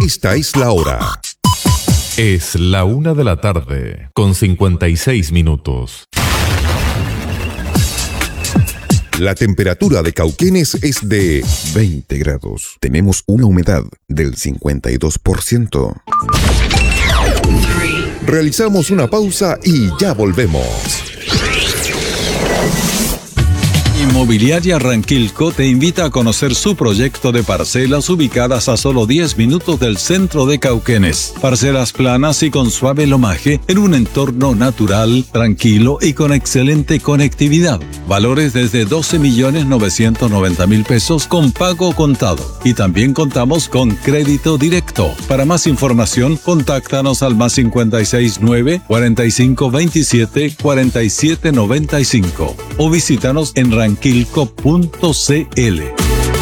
Esta es la hora. Es la 1:00 con 56 minutos. La temperatura de Cauquenes es de 20 grados. Tenemos una humedad del 52%. Realizamos una pausa y ya volvemos. Inmobiliaria Ranquilco te invita a conocer su proyecto de parcelas ubicadas a solo 10 minutos del centro de Cauquenes. Parcelas planas y con suave lomaje en un entorno natural, tranquilo y con excelente conectividad. Valores desde 12.990.000 pesos con pago contado. Y también contamos con crédito directo. Para más información, contáctanos al +56 9 45 27 47 95 o visítanos en ranquilco.cl.